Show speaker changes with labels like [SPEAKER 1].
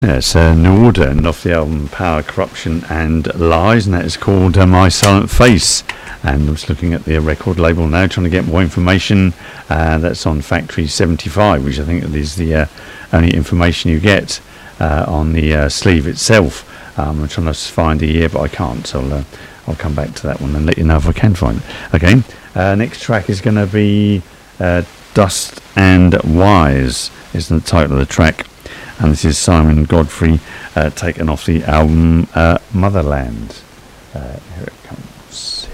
[SPEAKER 1] Yes, New Order, and off the album Power, Corruption and Lies, and that is called My Silent Face. And I'm just looking at the record label now, trying to get more information. That's on Factory 75, which I think is the only information you get on the sleeve itself. I'm trying to find the year, but I can't, so I'll come back to that one and let you know if I can find it. Okay, next track is going to be Dust and Wise, is the title of the track. And this is Simon Godfrey, taken off the album Motherland. Here it